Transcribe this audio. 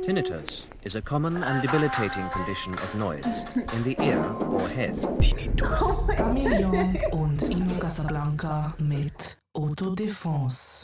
Tinnitus is a common and debilitating condition of noise in the ear or head. Tinnitus. Chameleon und Ino Casablanca mit Autodefense.